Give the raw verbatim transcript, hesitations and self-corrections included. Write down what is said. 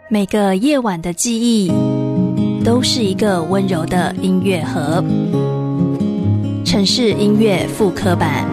每个夜晚的记忆都是一个温柔的音乐盒。城市音乐复刻版。